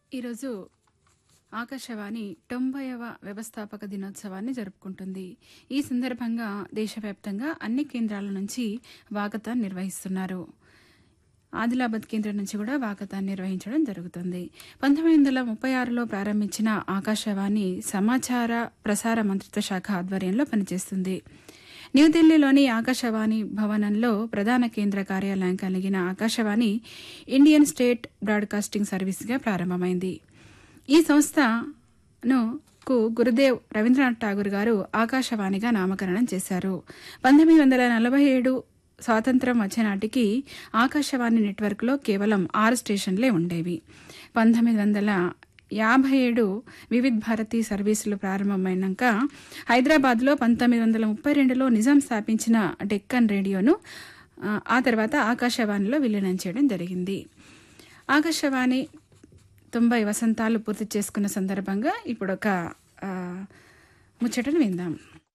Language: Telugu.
ఈరోజు ఆకాశవాణి 90వ వ్యవస్థాపక దినోత్సవాన్ని జరుపుకుంటుంది. ఈ సందర్భంగా దేశవ్యాప్తంగా అన్ని కేంద్రాల నుంచి వాకథాన్ నిర్వహిస్తున్నారు. ఆదిలాబాద్ కేంద్రం నుంచి కూడా వాకథాన్ నిర్వహించడం జరుగుతుంది. 1936లో ప్రారంభించిన ఆకాశవాణి సమాచార ప్రసార మంత్రిత్వ శాఖ ఆధ్వర్యంలో పనిచేస్తుంది. న్యూఢిల్లీలోని ఆకాశవాణి భవనంలో ప్రధాన కేంద్ర కార్యాలయం కలిగిన ఆకాశవాణి ఇండియన్ స్టేట్ బ్రాడ్కాస్టింగ్ సర్వీస్గా ప్రారంభమైంది. ఈ సంస్థను గురుదేవ్ రవీంద్రనాథ్ ఠాగూర్ గారు ఆకాశవాణిగా నామకరణం చేశారు. 1947 స్వాతంత్ర్యం వచ్చే నాటికి ఆకాశవాణి నెట్వర్క్లో కేవలం 6 స్టేషన్లే ఉండేవి. 1957 వివిధ్ భారతి సర్వీసులు ప్రారంభమైనాక హైదరాబాద్లో 1932లో నిజాం స్థాపించిన డెక్కన్ రేడియోను ఆ తర్వాత ఆకాశవాణిలో విలీనం చేయడం జరిగింది. ఆకాశవాణి 90 వసంతాలు పూర్తి చేసుకున్న సందర్భంగా ఇప్పుడు ఒక ముచ్చటను విందాం.